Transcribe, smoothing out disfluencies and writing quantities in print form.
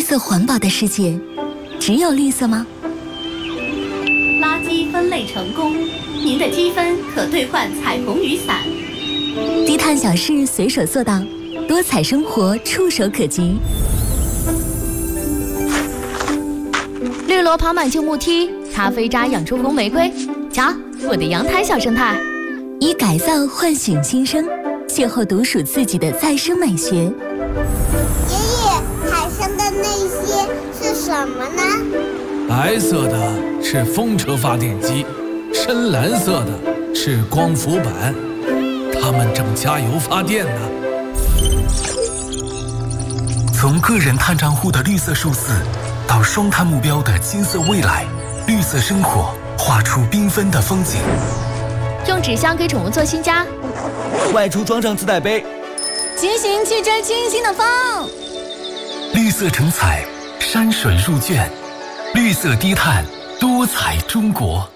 色环保的世界，只有绿色吗？ 垃圾分类成功，您的积分可兑换彩虹雨伞。 低碳小事随手做到，多彩生活触手可及。 绿萝爬满旧木梯，咖啡渣养出红玫瑰。瞧，我的阳台小生态。 以改造唤醒新生，邂逅独属自己的再生美学。 爷爷，海上的那些是什么呢？ 白色的是风车发电机，深蓝色的是光伏板，它们正加油发电呢。 从个人碳账户的绿色数字，到双碳目标的金色未来，绿色生活画出缤纷的风景。 用纸箱给宠物做新家， 外出装上自带杯， 骑行去追清新的风。 绿色成彩，山水入卷，绿色低碳，多彩中国。